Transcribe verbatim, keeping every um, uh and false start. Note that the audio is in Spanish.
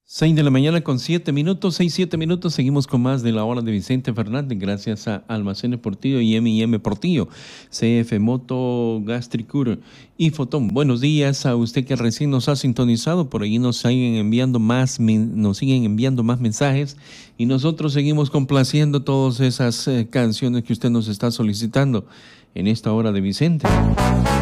Seis de la mañana con siete minutos, seis, siete minutos, seguimos con más de la hora de Vicente Fernández, gracias a Almacenes Portillo y M y M Portillo, C F Moto, Gastricure y Fotón. Buenos días a usted que recién nos ha sintonizado, por ahí nos siguen enviando más, nos siguen enviando más mensajes y nosotros seguimos complaciendo todas esas eh, canciones que usted nos está solicitando en esta hora de Vicente.